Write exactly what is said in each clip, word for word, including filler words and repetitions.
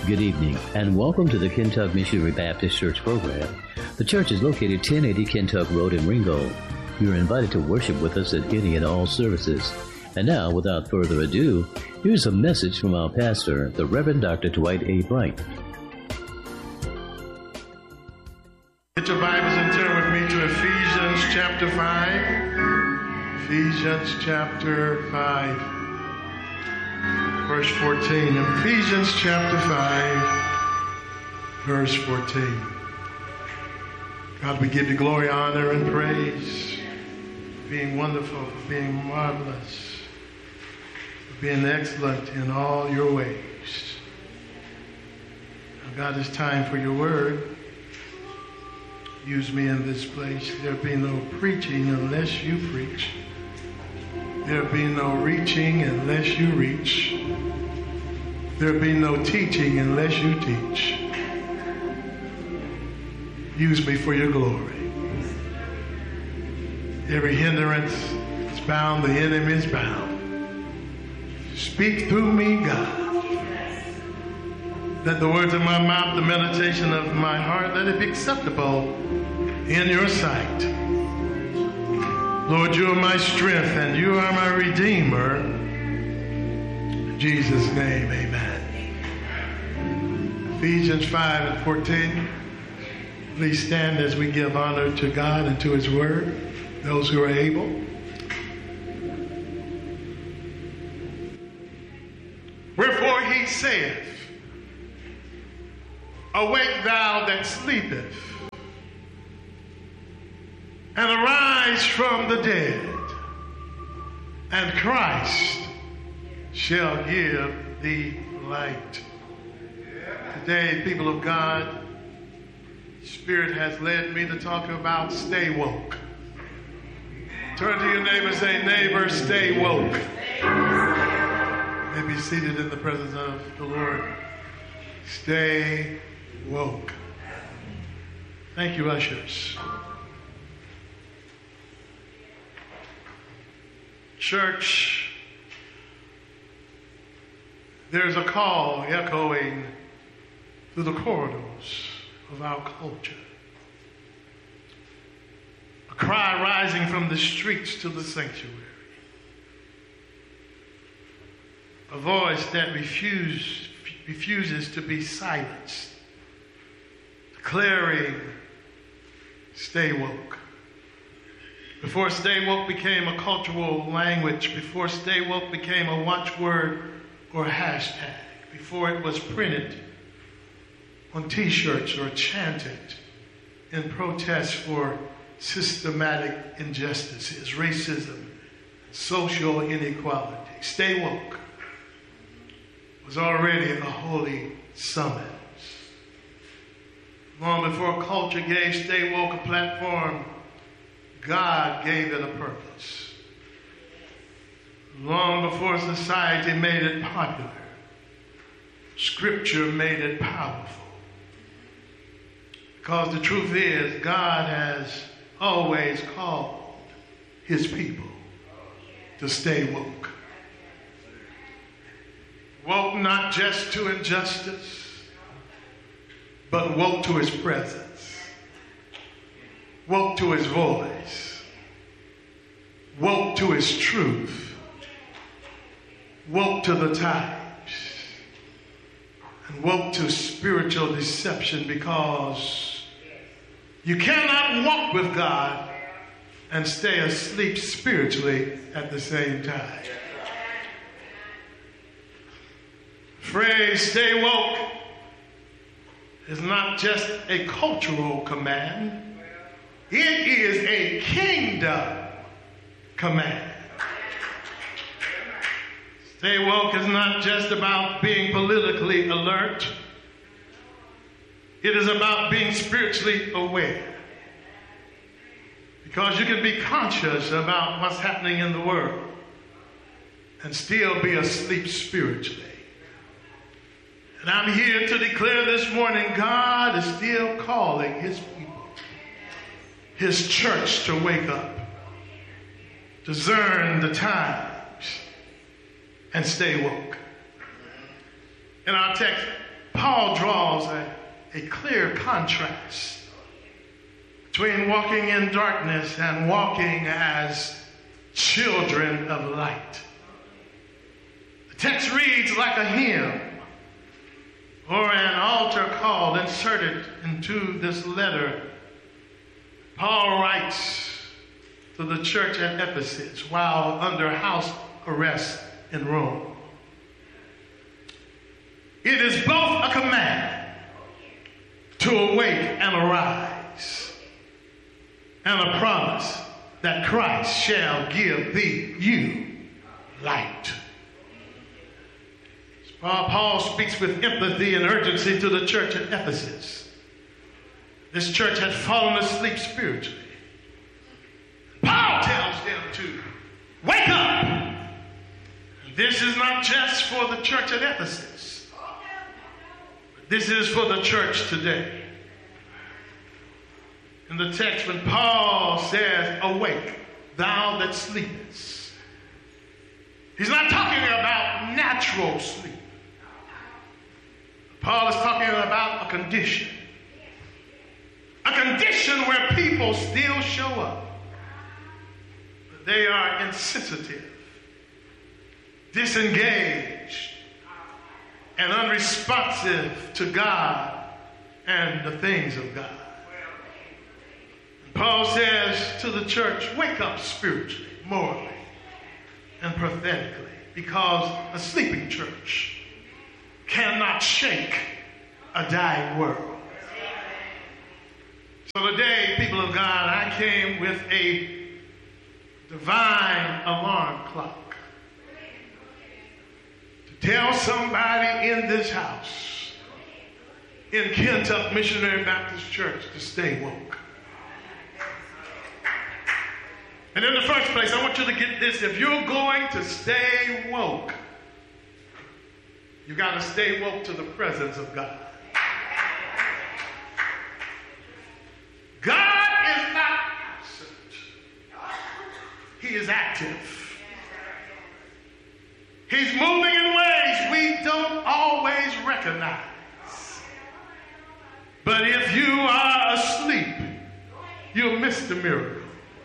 Good evening, and welcome to the Kentuck Missionary Baptist Church program. The church is located ten eighty Kentuck Road in Ringgold. You are invited to worship with us at any and all services. And now, without further ado, here's a message from our pastor, the Reverend Doctor Dwight A. Bright. Get your Bibles and turn with me to Ephesians chapter five. Ephesians chapter five, verse fourteen. Ephesians chapter five, verse fourteen. God, we give you glory, honor, and praise for being wonderful, for being marvelous, for being excellent in all your ways. Now, God, it's time for your word. Use me in this place. There be no preaching unless you preach. There be no reaching unless you reach. There be no teaching unless you teach. Use me for your glory. Every hindrance is bound, the enemy is bound. Speak through me, God. Let the words of my mouth, the meditation of my heart, let it be acceptable in your sight. Lord, you are my strength and you are my redeemer. In Jesus' name, amen. Ephesians five and fourteen. Please stand as we give honor to God and to his word, those who are able. Wherefore he saith, awake thou that sleepeth, and arise from the dead, and Christ shall give thee light. Today, people of God, Spirit has led me to talk about stay woke. Turn to your neighbor and say, neighbor, stay woke. You may be seated in the presence of the Lord. Stay woke. Thank you, ushers. Church, there's a call echoing through the corridors of our culture. A cry rising from the streets to the sanctuary. A voice that refuse, refuses to be silenced. Declaring, stay woke. Before stay woke became a cultural language, before stay woke became a watchword or a hashtag, before it was printed on t-shirts or chanted in protest for systematic injustices, racism, social inequality. Stay woke was already a holy summons. Long before culture gave stay woke a platform, God gave it a purpose. Long before society made it popular, Scripture made it powerful. Because the truth is, God has always called his people to stay woke. Woke not just to injustice, but woke to his presence. Woke to his voice. Woke to his truth. Woke to the times. And woke to spiritual deception, because you cannot walk with God and stay asleep spiritually at the same time. Phrase stay woke is not just a cultural command. It is a kingdom command. Stay woke is not just about being politically alert. It is about being spiritually aware. Because you can be conscious about what's happening in the world and still be asleep spiritually. And I'm here to declare this morning, God is still calling his people, his church, to wake up, discern the times, and stay woke. In our text, Paul draws a, a clear contrast between walking in darkness and walking as children of light. The text reads like a hymn or an altar call inserted into this letter. Paul writes to the church at Ephesus while under house arrest in Rome. It is both a command to awake and arise, and a promise that Christ shall give thee, you, light. Paul speaks with empathy and urgency to the church at Ephesus. This church had fallen asleep spiritually. Paul tells them to wake up. This is not just for the church at Ephesus. This is for the church today. In the text, when Paul says, awake, thou that sleepest, he's not talking about natural sleep. Paul is talking about a condition. A condition where people still show up. But they are insensitive, disengaged, and unresponsive to God and the things of God. And Paul says to the church, wake up spiritually, morally, and prophetically, because a sleeping church cannot shake a dying world. So today, people of God, I came with a divine alarm clock to tell somebody in this house, in Kentucky Missionary Baptist Church, to stay woke. And in the first place, I want you to get this. If you're going to stay woke, you got to stay woke to the presence of God. God is not absent. He is active. He's moving in ways we don't always recognize. But if you are asleep, you'll miss the miracle.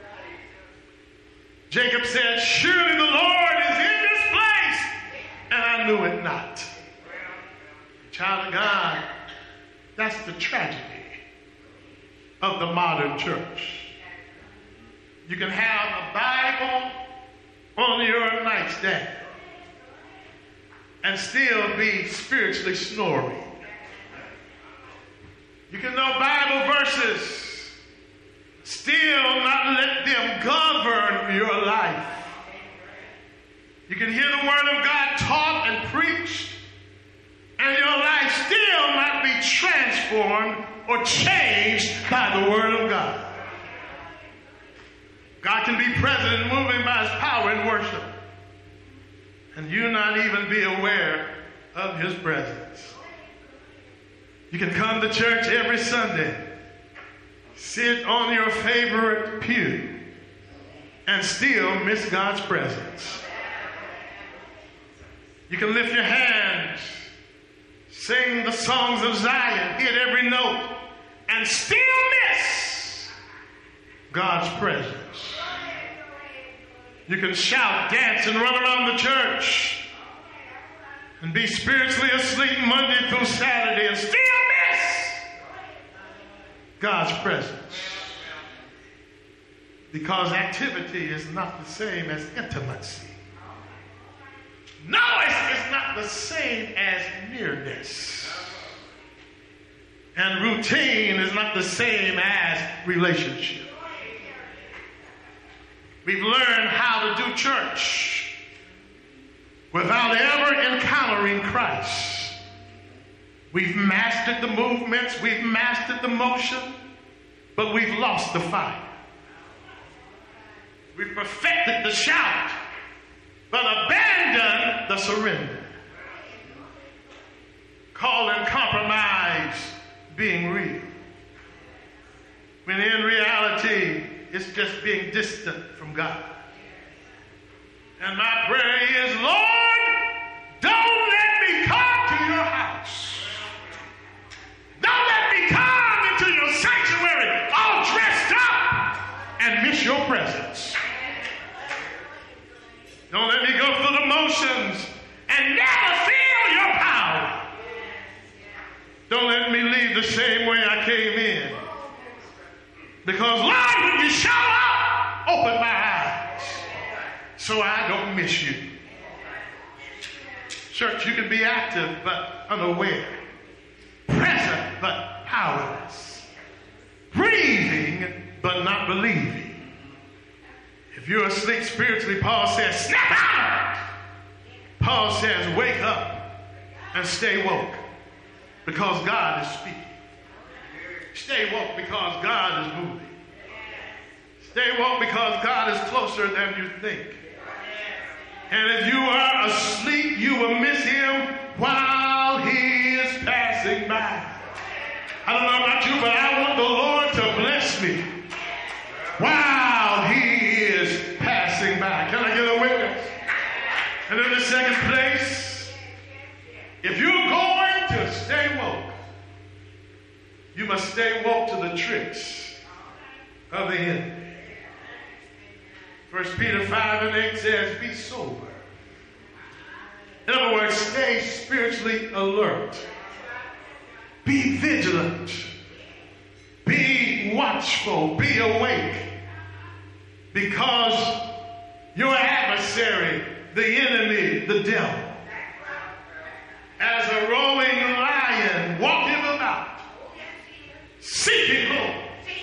Jacob said, surely the Lord is in this place, and I knew it not. Child of God, that's the tragedy of the modern church. You can have a Bible on your nightstand and still be spiritually snoring. You can know Bible verses, still not let them govern your life. You can hear the word of God taught and preached, and your life still might be transformed or changed by the word of God. God can be present and moving by his power in worship, and you not even be aware of his presence. You can come to church every Sunday, sit on your favorite pew, and still miss God's presence. You can lift your hands, sing the songs of Zion, hit every note, and still miss God's presence. You can shout, dance, and run around the church and be spiritually asleep Monday through Saturday and still miss God's presence. Because activity is not the same as intimacy. Noise is not the same as nearness. And routine is not the same as relationship. We've learned how to do church without ever encountering Christ. We've mastered the movements, we've mastered the motion, but we've lost the fire. We've perfected the shout, but abandoned the surrender. Calling compromise being real, when in reality it's just being distant from God. And my prayer is, Lord, don't let me come to your house Because, Lord, when you show up, open my eyes so I don't miss you. Church, you can be active but unaware, present but powerless, breathing but not believing. If you're asleep spiritually, Paul says, snap out of it. Paul says, wake up and stay woke because God is speaking. Stay woke because God is moving. Stay woke because God is closer than you think. And if you are asleep, you will miss him while he is passing by. I don't know about you, but I want the Lord to bless me while he is passing by. Can I get a witness? And in the second place, if you're going to stay woke, you must stay woke to the tricks of the enemy. First Peter five and eight says, be sober. In other words, stay spiritually alert. Be vigilant. Be watchful. Be awake. Because your adversary, the enemy, the devil, as a roaring lion, walking about, seeking